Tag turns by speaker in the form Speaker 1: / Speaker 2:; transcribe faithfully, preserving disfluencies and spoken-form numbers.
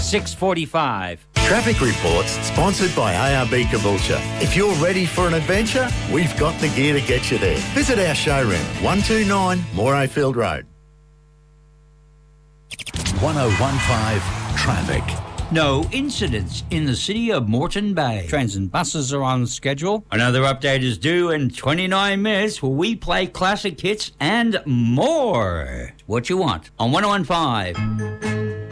Speaker 1: six forty-five.
Speaker 2: Traffic reports sponsored by A R B Caboolture. If you're ready for an adventure, we've got the gear to get you there. Visit our showroom, one two nine Morayfield Road.
Speaker 3: one oh one point five Traffic.
Speaker 1: No incidents in the city of Moreton Bay. Trains and buses are on schedule. Another update is due in twenty-nine minutes where we play classic hits and more. What you want on one oh one point five.